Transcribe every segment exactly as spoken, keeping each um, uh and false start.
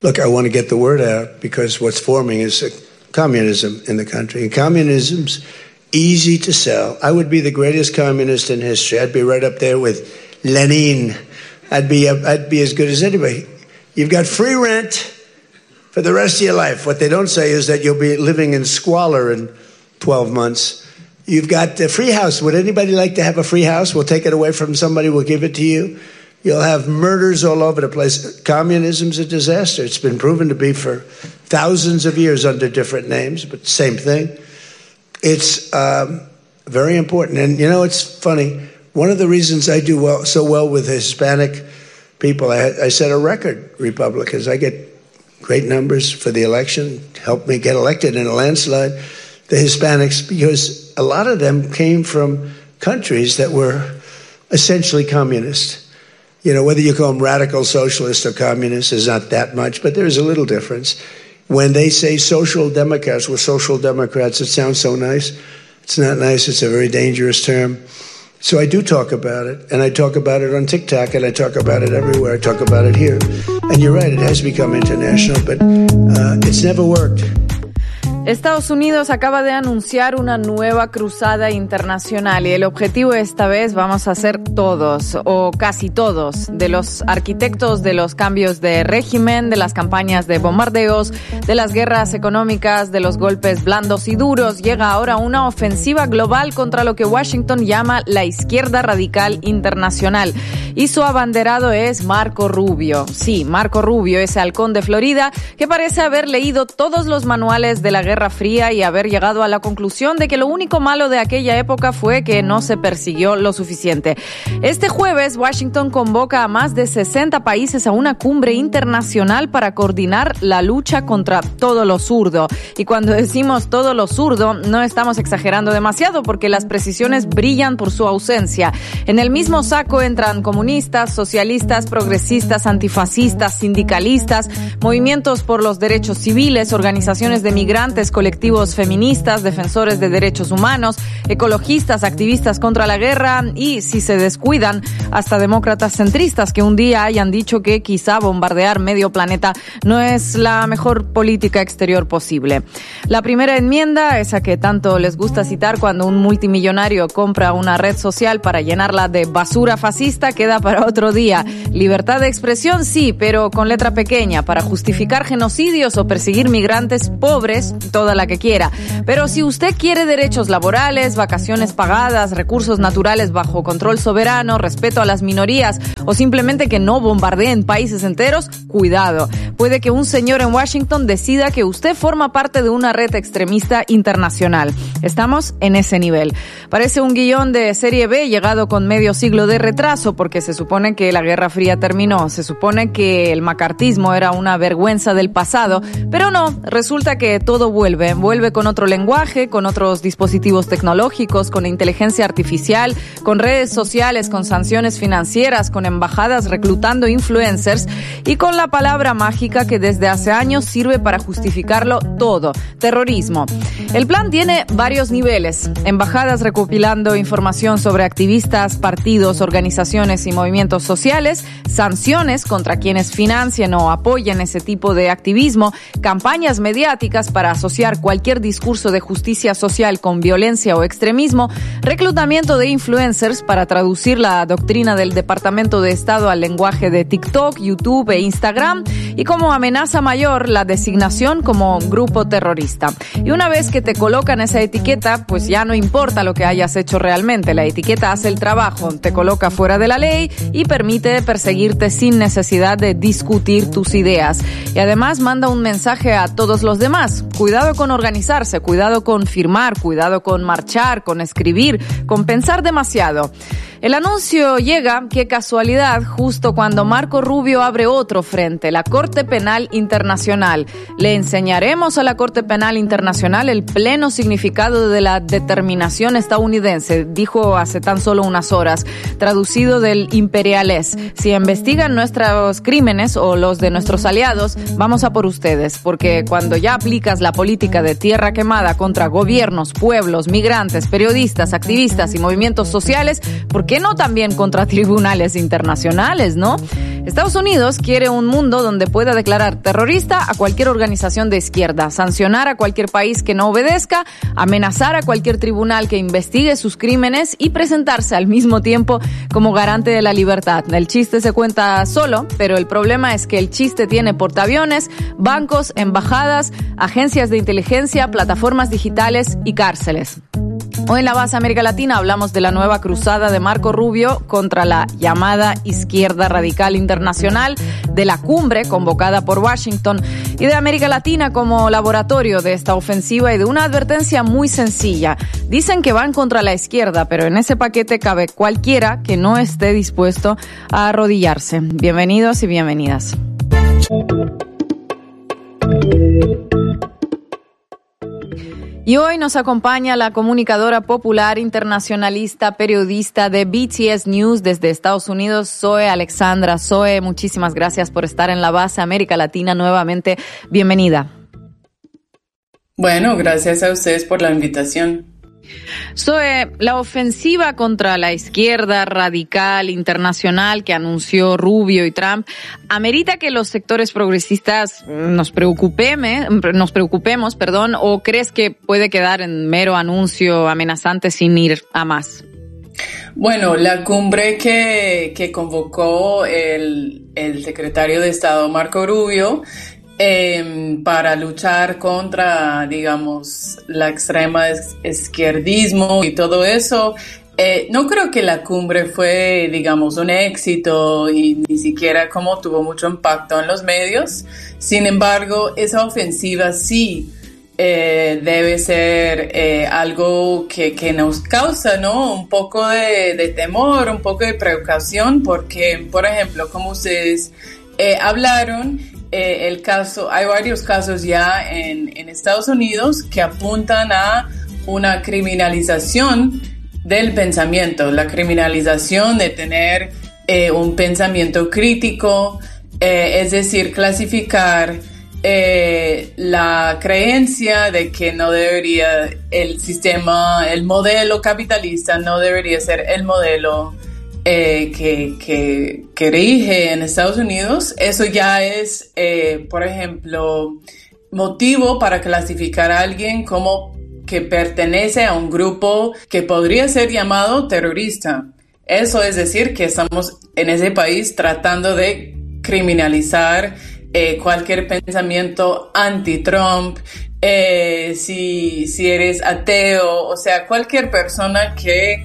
Look, I want to get the word out because what's forming is communism in the country. And communism's easy to sell. I would be the greatest communist in history. I'd be right up there with Lenin. I'd be I'd be as good as anybody. You've got free rent for the rest of your life. What they don't say is that you'll be living in squalor in twelve months. You've got a free house. Would anybody like to have a free house? We'll take it away from somebody. We'll give it to you. You'll have murders all over the place. Communism's a disaster. It's been proven to be for thousands of years under different names, but same thing. It's um, very important. And, you know, it's funny. One of the reasons I do well, so well with Hispanic people, I, I set a record, Republicans. I get great numbers for the election, helped me get elected in a landslide. The Hispanics, because a lot of them came from countries that were essentially communist. You know, whether you call them radical socialist or communist is not that much, but there's a little difference. When they say social democrats, we're social democrats, it sounds so nice. It's not nice. It's a very dangerous term. So I do talk about it, and I talk about it on TikTok, and I talk about it everywhere. I talk about it here. And you're right, it has become international, but uh, it's never worked. Estados Unidos acaba de anunciar una nueva cruzada internacional y el objetivo esta vez vamos a ser todos, o casi todos, de los arquitectos de los cambios de régimen, de las campañas de bombardeos, de las guerras económicas, de los golpes blandos y duros. Llega ahora una ofensiva global contra lo que Washington llama la izquierda radical internacional. Y su abanderado es Marco Rubio. Sí, Marco Rubio, ese halcón de Florida que parece haber leído todos los manuales de la guerra Guerra Fría y haber llegado a la conclusión de que lo único malo de aquella época fue que no se persiguió lo suficiente. Este jueves, Washington convoca a más de sesenta países a una cumbre internacional para coordinar la lucha contra todo lo zurdo. Y cuando decimos todo lo zurdo, no estamos exagerando demasiado porque las precisiones brillan por su ausencia. En el mismo saco entran comunistas, socialistas, progresistas, antifascistas, sindicalistas, movimientos por los derechos civiles, organizaciones de migrantes, colectivos feministas, defensores de derechos humanos, ecologistas, activistas contra la guerra y, si se descuidan, hasta demócratas centristas que un día hayan dicho que quizá bombardear medio planeta no es la mejor política exterior posible. La primera enmienda, esa que tanto les gusta citar cuando un multimillonario compra una red social para llenarla de basura fascista, queda para otro día. Libertad de expresión, sí, pero con letra pequeña, para justificar genocidios o perseguir migrantes pobres, toda la que quiera. Pero si usted quiere derechos laborales, vacaciones pagadas, recursos naturales bajo control soberano, respeto a las minorías o simplemente que no bombardeen países enteros, cuidado. Puede que un señor en Washington decida que usted forma parte de una red extremista internacional. Estamos en ese nivel. Parece un guión de serie B llegado con medio siglo de retraso porque se supone que la Guerra Fría terminó, se supone que el macartismo era una vergüenza del pasado, pero no, resulta que todo vuelve, vuelve con otro lenguaje, con otros dispositivos tecnológicos, con inteligencia artificial, con redes sociales, con sanciones financieras, con embajadas reclutando influencers y con la palabra mágica que desde hace años sirve para justificarlo todo, terrorismo. El plan tiene varios niveles, embajadas recopilando información sobre activistas, partidos, organizaciones y movimientos sociales, sanciones contra quienes financien o apoyen ese tipo de activismo, campañas mediáticas para asociar cualquier discurso de justicia social con violencia o extremismo, reclutamiento de influencers para traducir la doctrina del Departamento de Estado al lenguaje de TikTok, YouTube e Instagram y como amenaza mayor la designación como grupo terrorista. Y una vez que te colocan esa etiqueta, pues ya no importa lo que hayas hecho realmente, la etiqueta hace el trabajo, te coloca fuera de la ley y permite perseguirte sin necesidad de discutir tus ideas. Y además manda un mensaje a todos los demás. Cuidado con organizarse, cuidado con firmar, cuidado con marchar, con escribir, con pensar demasiado. El anuncio llega, qué casualidad, justo cuando Marco Rubio abre otro frente, la Corte Penal Internacional. Le enseñaremos a la Corte Penal Internacional el pleno significado de la determinación estadounidense, dijo hace tan solo unas horas, traducido del imperialés. Si investigan nuestros crímenes o los de nuestros aliados, vamos a por ustedes, porque cuando ya aplicas la política de tierra quemada contra gobiernos, pueblos, migrantes, periodistas, activistas y movimientos sociales, ¿por qué qué no también contra tribunales internacionales, no? Estados Unidos quiere un mundo donde pueda declarar terrorista a cualquier organización de izquierda, sancionar a cualquier país que no obedezca, amenazar a cualquier tribunal que investigue sus crímenes y presentarse al mismo tiempo como garante de la libertad. El chiste se cuenta solo, pero el problema es que el chiste tiene portaaviones, bancos, embajadas, agencias de inteligencia, plataformas digitales y cárceles. Hoy en la Base América Latina hablamos de la nueva cruzada de Marco Rubio contra la llamada izquierda radical internacional, de la cumbre convocada por Washington y de América Latina como laboratorio de esta ofensiva y de una advertencia muy sencilla. Dicen que van contra la izquierda, pero en ese paquete cabe cualquiera que no esté dispuesto a arrodillarse. Bienvenidos y bienvenidas. Y hoy nos acompaña la comunicadora popular, internacionalista, periodista de B T S News desde Estados Unidos, Zoe Alexandra. Zoe, muchísimas gracias por estar en la Base América Latina nuevamente. Bienvenida. Bueno, gracias a ustedes por la invitación. Zoe, la ofensiva contra la izquierda radical internacional que anunció Rubio y Trump amerita que los sectores progresistas nos preocupeme, nos preocupemos, perdón, o crees que puede quedar en mero anuncio amenazante sin ir a más? Bueno, la cumbre que, que convocó el, el secretario de Estado Marco Rubio Eh, para luchar contra, digamos, la extrema izquierdismo y todo eso. Eh, no creo que la cumbre fue, digamos, un éxito y ni siquiera como tuvo mucho impacto en los medios. Sin embargo, esa ofensiva sí eh, debe ser eh, algo que, que nos causa, ¿no? Un poco de, de temor, un poco de precaución, porque, por ejemplo, como ustedes eh, hablaron, Eh, el caso, hay varios casos ya en, en Estados Unidos que apuntan a una criminalización del pensamiento, la criminalización de tener eh, un pensamiento crítico, eh, es decir, clasificar eh, la creencia de que no debería el sistema, el modelo capitalista no debería ser el modelo Eh, que, que, que rige en Estados Unidos. Eso ya es, eh, por ejemplo, motivo para clasificar a alguien como que pertenece a un grupo que podría ser llamado terrorista. Eso es decir que estamos en ese país tratando de criminalizar eh, cualquier pensamiento anti-Trump, eh, si, si eres ateo, o sea, cualquier persona que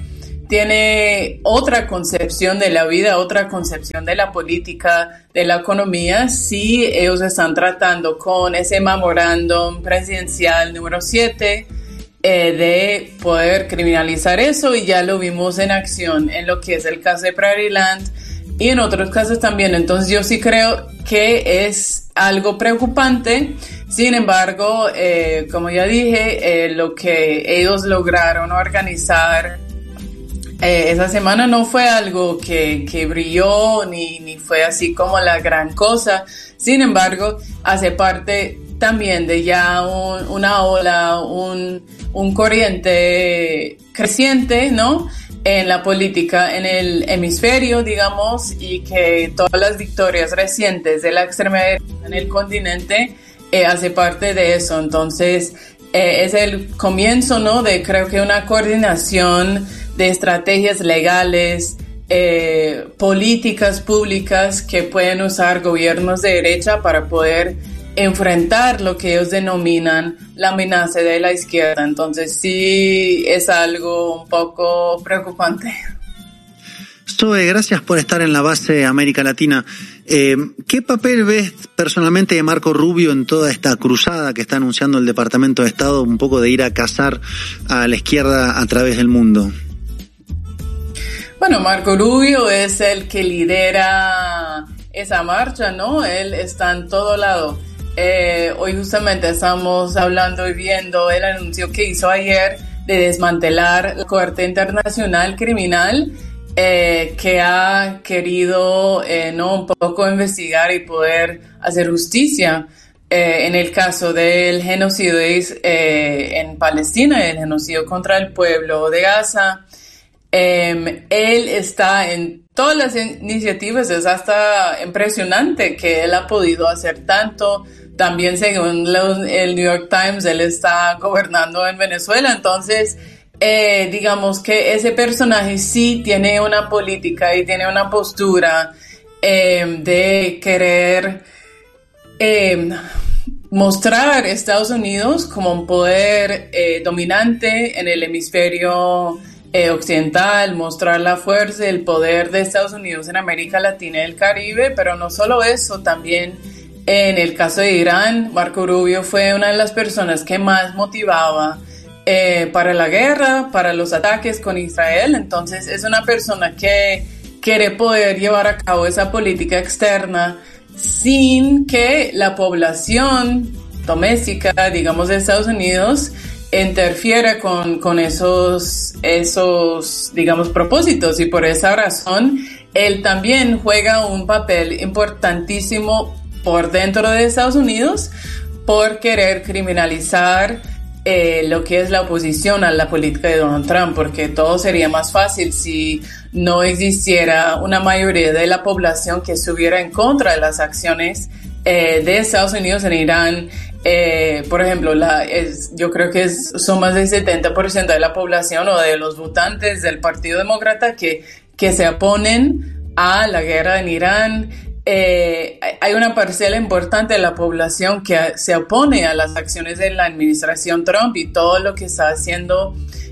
tiene otra concepción de la vida, otra concepción de la política, de la economía, sí ellos están tratando con ese memorándum presidencial número siete eh, de poder criminalizar eso, y ya lo vimos en acción en lo que es el caso de Prairie Land y en otros casos también. Entonces yo sí creo que es algo preocupante. Sin embargo, eh, como ya dije, eh, lo que ellos lograron organizar Eh, esa semana no fue algo que, que brilló ni, ni fue así como la gran cosa. Sin embargo, hace parte también de ya un, una ola, un, un corriente creciente, ¿no?, en la política en el hemisferio, digamos, y que todas las victorias recientes de la extrema derecha en el continente eh, hace parte de eso. Entonces, eh, es el comienzo, ¿no?, de creo que una coordinación de estrategias legales, eh, políticas públicas que pueden usar gobiernos de derecha para poder enfrentar lo que ellos denominan la amenaza de la izquierda. Entonces sí es algo un poco preocupante. Zoe, gracias por estar en la Base América Latina. Eh, ¿Qué papel ves personalmente de Marco Rubio en toda esta cruzada que está anunciando el Departamento de Estado, un poco de ir a cazar a la izquierda a través del mundo? Bueno, Marco Rubio es el que lidera esa marcha, ¿no? Él está en todo lado. Eh, hoy justamente estamos hablando y viendo el anuncio que hizo ayer de desmantelar la Corte Internacional Criminal, eh, que ha querido eh, ¿no? un poco investigar y poder hacer justicia eh, en el caso del genocidio eh, en Palestina, el genocidio contra el pueblo de Gaza. Eh, él está en todas las iniciativas, es hasta impresionante que él ha podido hacer tanto. También según los, el New York Times, él está gobernando en Venezuela, entonces eh, digamos que ese personaje sí tiene una política y tiene una postura eh, de querer eh, mostrar a Estados Unidos como un poder eh, dominante en el hemisferio eh, occidental, mostrar la fuerza y el poder de Estados Unidos en América Latina y el Caribe, pero no solo eso, también en el caso de Irán, Marco Rubio fue una de las personas que más motivaba eh, para la guerra, para los ataques con Israel, entonces es una persona que quiere poder llevar a cabo esa política externa sin que la población doméstica, digamos, de Estados Unidos interfiera con, con esos, esos, digamos, propósitos, y por esa razón él también juega un papel importantísimo por dentro de Estados Unidos por querer criminalizar eh, lo que es la oposición a la política de Donald Trump, porque todo sería más fácil si no existiera una mayoría de la población que estuviera en contra de las acciones eh, de Estados Unidos en Irán. Eh, por ejemplo, la, es, yo creo que es, son más del setenta por ciento de la población o de los votantes del Partido Demócrata que, que se oponen a la guerra en Irán. Eh, hay una parcela importante de la población que se opone a las acciones de la administración Trump y todo lo que está haciendo,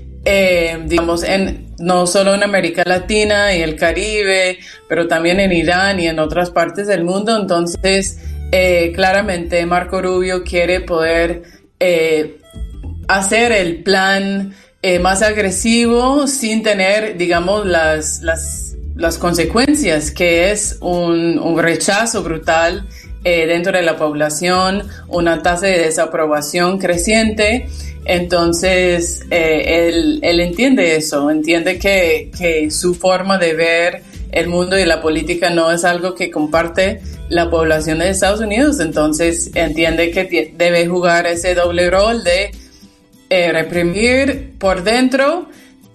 eh, digamos, en, no solo en América Latina y el Caribe, pero también en Irán y en otras partes del mundo. Entonces, eh, claramente Marco Rubio quiere poder eh, hacer el plan eh, más agresivo sin tener, digamos, las... las las consecuencias, que es un, un rechazo brutal eh, dentro de la población, una tasa de desaprobación creciente. Entonces, eh, él, él entiende eso, entiende que, que su forma de ver el mundo y la política no es algo que comparte la población de Estados Unidos, entonces entiende que t- debe jugar ese doble rol de eh, reprimir por dentro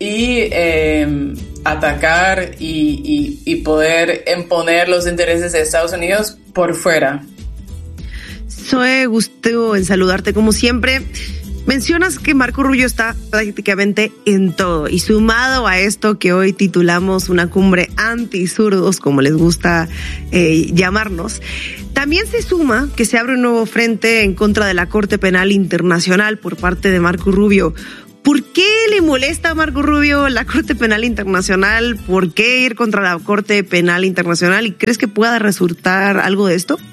y eh, atacar y, y, y poder imponer los intereses de Estados Unidos por fuera. Zoe, gusto en saludarte como siempre. Mencionas que Marco Rubio está prácticamente en todo, y sumado a esto que hoy titulamos una cumbre anti-zurdos, como les gusta eh, llamarnos, también se suma que se abre un nuevo frente en contra de la Corte Penal Internacional por parte de Marco Rubio. ¿Por qué le molesta a Marco Rubio la Corte Penal Internacional? ¿Por qué ir contra la Corte Penal Internacional? ¿Y crees que pueda resultar algo de esto?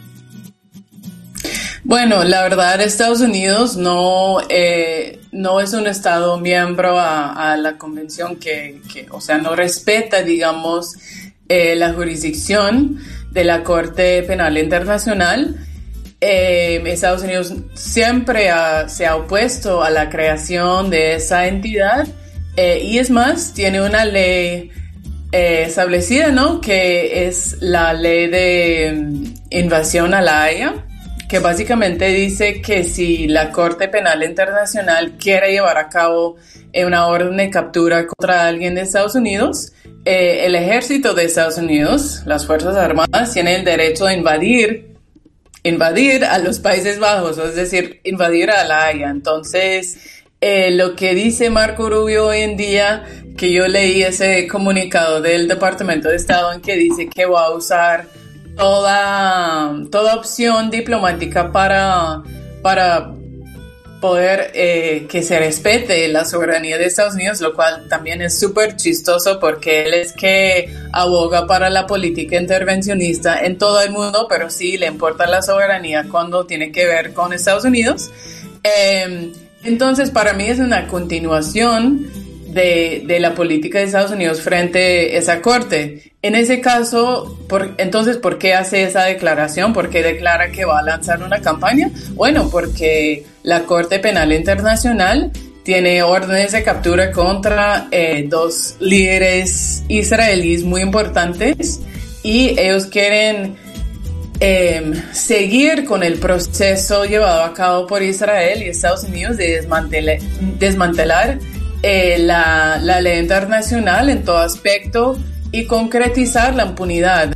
Bueno, la verdad, Estados Unidos no, eh, no es un Estado miembro a, a la convención que, que, o sea, no respeta, digamos, eh, la jurisdicción de la Corte Penal Internacional. Eh, Estados Unidos siempre ha, se ha opuesto a la creación de esa entidad eh, y es más, tiene una ley eh, establecida, ¿no? Que es la ley de um, invasión a la Haya, que básicamente dice que si la Corte Penal Internacional quiere llevar a cabo eh, una orden de captura contra alguien de Estados Unidos, eh, el ejército de Estados Unidos, las Fuerzas Armadas, tienen el derecho de invadir invadir a los Países Bajos, es decir, invadir a la Haya. Entonces, eh, lo que dice Marco Rubio hoy en día, que yo leí ese comunicado del Departamento de Estado en que dice que va a usar toda, toda opción diplomática para, para poder eh, que se respete la soberanía de Estados Unidos, lo cual también es súper chistoso porque él es que aboga para la política intervencionista en todo el mundo, pero sí le importa la soberanía cuando tiene que ver con Estados Unidos. Eh, entonces, para mí es una continuación de, de la política de Estados Unidos frente a esa corte. En ese caso, por, entonces, ¿por qué hace esa declaración? ¿Por qué declara que va a lanzar una campaña? Bueno, porque la Corte Penal Internacional tiene órdenes de captura contra eh, dos líderes israelíes muy importantes y ellos quieren eh, seguir con el proceso llevado a cabo por Israel y Estados Unidos de desmantelar, desmantelar eh, la, la ley internacional en todo aspecto y concretizar la impunidad.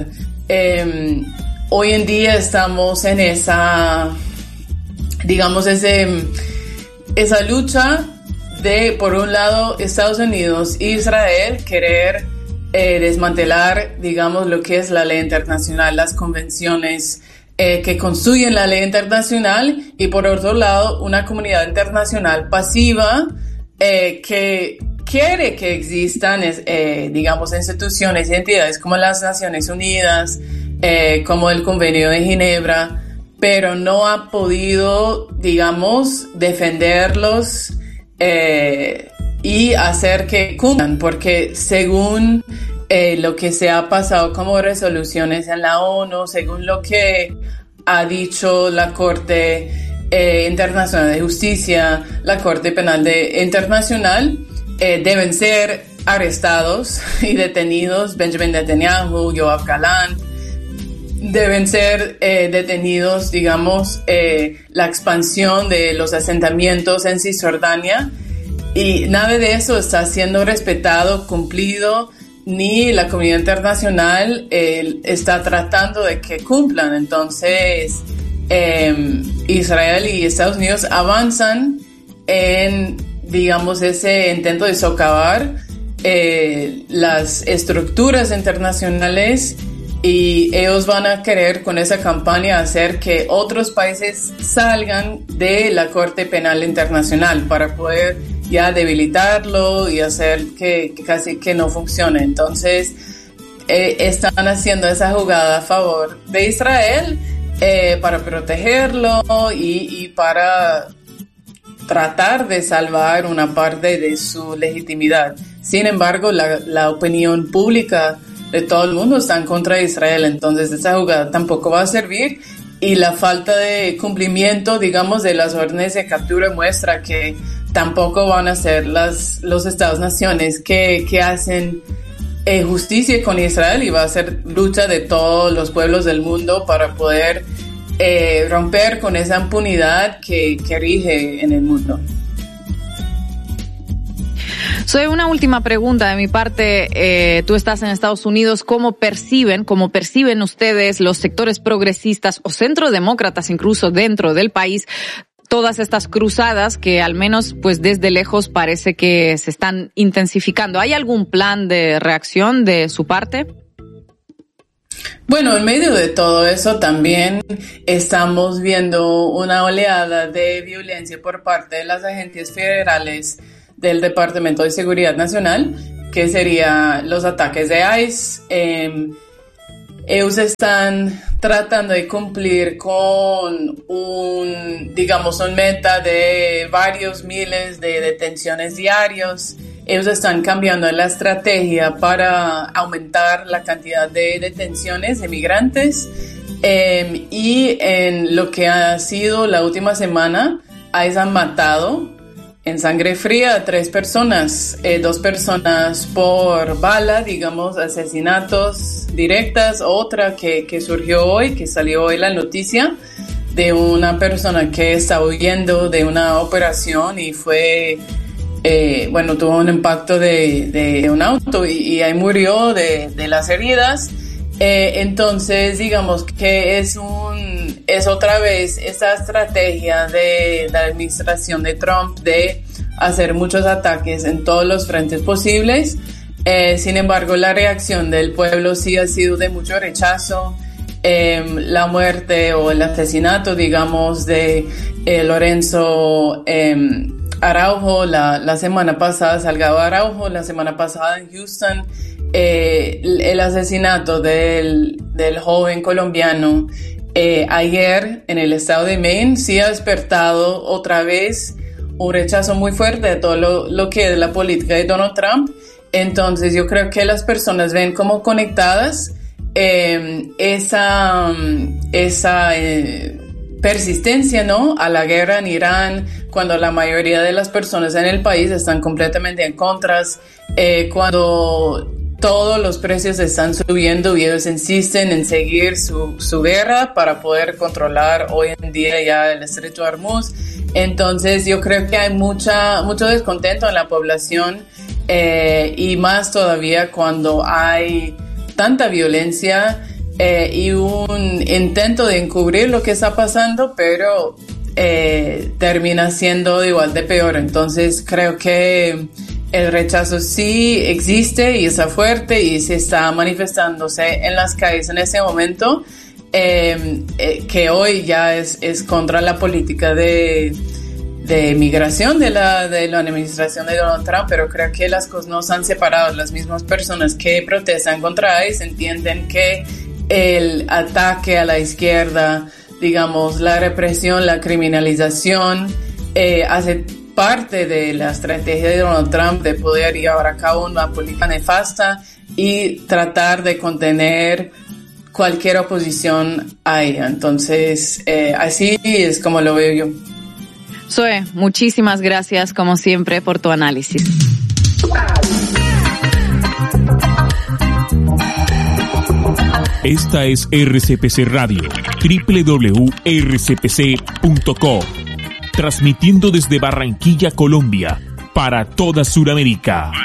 Eh, hoy en día estamos en esa, digamos, ese, esa lucha de, por un lado, Estados Unidos e Israel querer eh, desmantelar, digamos, lo que es la ley internacional, las convenciones eh, que construyen la ley internacional, y por otro lado, una comunidad internacional pasiva eh, que quiere que existan, eh, digamos, instituciones y entidades como las Naciones Unidas, eh, como el Convenio de Ginebra, pero no ha podido, digamos, defenderlos eh, y hacer que cumplan, porque según eh, lo que se ha pasado como resoluciones en la ONU, según lo que ha dicho la Corte eh, Internacional de Justicia, la Corte Penal de, Internacional, eh, deben ser arrestados y detenidos Benjamin Netanyahu, Yoav Gallant, deben ser eh, detenidos, digamos, eh, la expansión de los asentamientos en Cisjordania, y nada de eso está siendo respetado, cumplido, ni la comunidad internacional eh, está tratando de que cumplan. Entonces, eh, Israel y Estados Unidos avanzan en, digamos, ese intento de socavar eh, las estructuras internacionales, y ellos van a querer con esa campaña hacer que otros países salgan de la Corte Penal Internacional para poder ya debilitarlo y hacer que, que casi que no funcione. Entonces eh, están haciendo esa jugada a favor de Israel eh, para protegerlo y, y para tratar de salvar una parte de su legitimidad. Sin embargo, la, la opinión pública de todo el mundo está en contra de Israel, entonces esa jugada tampoco va a servir, y la falta de cumplimiento, digamos, de las órdenes de captura muestra que tampoco van a ser las, los Estados-naciones que, que hacen eh, justicia con Israel, y va a ser lucha de todos los pueblos del mundo para poder eh, romper con esa impunidad que, que rige en el mundo. Soy una última pregunta de mi parte. Eh, tú estás en Estados Unidos. ¿Cómo perciben, cómo perciben ustedes los sectores progresistas o centrodemócratas incluso dentro del país todas estas cruzadas que al menos pues desde lejos parece que se están intensificando? ¿Hay algún plan de reacción de su parte? Bueno, en medio de todo eso también estamos viendo una oleada de violencia por parte de las agencias federales del Departamento de Seguridad Nacional, que serían los ataques de ICE. Eh, ellos están tratando de cumplir con un, digamos, un meta de varios miles de detenciones diarios. Ellos están cambiando la estrategia para aumentar la cantidad de detenciones de migrantes. Eh, y en lo que ha sido la última semana, ICE han matado en sangre fría a tres personas, eh, dos personas por bala, digamos, asesinatos directas, otra que, que surgió hoy, que salió hoy la noticia de una persona que estaba huyendo de una operación y fue, eh, bueno, tuvo un impacto de, de un auto y, y ahí murió de, de las heridas. Eh, entonces, digamos que es un, es otra vez esa estrategia de la administración de Trump de hacer muchos ataques en todos los frentes posibles. Eh, sin embargo, la reacción del pueblo sí ha sido de mucho rechazo. Eh, la muerte o el asesinato, digamos, de eh, Lorenzo eh, Araujo la, la semana pasada, Salgado Araujo, la semana pasada en Houston. Eh, el asesinato del, del joven colombiano eh, ayer en el estado de Maine sí ha despertado otra vez un rechazo muy fuerte de todo lo, lo que es la política de Donald Trump. Entonces yo creo que las personas ven como conectadas eh, esa, esa eh, persistencia, ¿no?, a la guerra en Irán, cuando la mayoría de las personas en el país están completamente en contra, eh, cuando todos los precios están subiendo y ellos insisten en seguir su, su guerra para poder controlar hoy en día ya el Estrecho de Hormuz. Entonces yo creo que hay mucha, mucho descontento en la población eh, y más todavía cuando hay tanta violencia eh, y un intento de encubrir lo que está pasando, pero eh, termina siendo igual de peor. Entonces creo que el rechazo sí existe y está fuerte y se está manifestándose en las calles en ese momento, eh, eh, que hoy ya es, es contra la política de, de migración de la, de la administración de Donald Trump, pero creo que las cosas no se han separado. Las mismas personas que protestan contra ICE entienden que el ataque a la izquierda, digamos, la represión, la criminalización, eh, hace parte de la estrategia de Donald Trump de poder llevar a cabo una política nefasta y tratar de contener cualquier oposición a ella. Entonces, eh, así es como lo veo yo. Zoe, muchísimas gracias, como siempre, por tu análisis. Esta es R C P C Radio, doble u doble u doble u punto r c p c punto co, transmitiendo desde Barranquilla, Colombia, para toda Sudamérica.